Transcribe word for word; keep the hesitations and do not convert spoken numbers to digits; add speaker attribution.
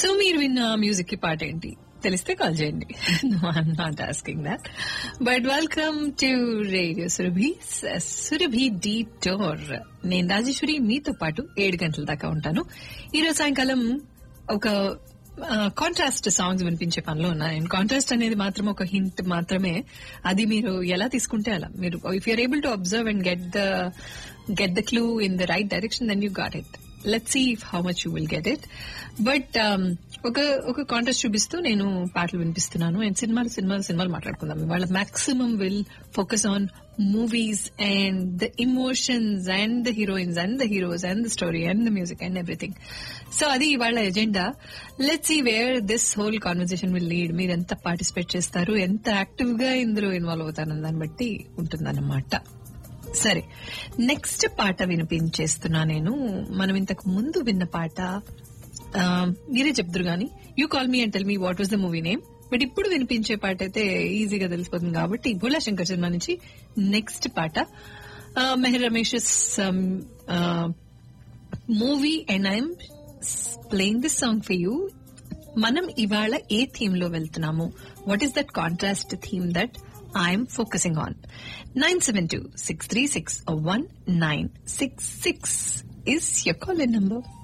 Speaker 1: So మీరు విన్న music కి పాట ఏంటి తెలిస్తే కాల్ చేయండి. No I'm not asking that. But welcome to radio Surabhi Surabhi D టోర్. నేను రాజేశ్వరి మీతో పాటు ఏడు గంటల దాకా ఉంటాను. ఈరోజు సాయంకాలం ఒక కాంట్రాస్ట్ సాంగ్స్ వినిపించే పనిలో ఉన్నాయి. కాంట్రాస్ట్ అనేది మాత్రం ఒక హింట్ మాత్రమే. అది మీరు ఎలా తీసుకుంటే అలా. మీరు if you're able to observe and get the get the clue in the right direction then you got it. Let's see how much you will get it. But ఒక ఒక కాంట్రాస్ట్ చూపిస్తూ నేను పాటలు వినిపిస్తున్నాను. అండ్ సినిమాలు సినిమాలు సినిమాలు మాట్లాడుకుందాం. వాళ్ళ maximum will focus on movies and the emotions and the heroines and the heroes and the story and the music and everything. So అది ఇవాళ agenda. Let's see where this whole conversation will lead. మీరు ఎంత participate చేస్తారు, ఎంత active గా ఇందులో involve అవుతారన్న దాన్ని బట్టి ఉంటుందన్నమాట. సరే, నెక్స్ట్ పాట వినిపించేస్తున్నా నేను. మనం ఇంతకు ముందు విన్న పాట మీరే చెప్తారు గానీ, you call me and tell me what was the movie name. But ఇప్పుడు వినిపించే పాట అయితే ఈజీగా తెలిసిపోతుంది కాబట్టి భోలా శంకర్ సినిమా నుంచి నెక్స్ట్ పాట Meher Ramesh movie and I'm playing this song for you. మనం ఇవాళ ఏ థీమ్ లో వెళ్తున్నాము? What is that contrast theme that I'm focusing on? nine seven two, six three six, one nine six six is your call-in number.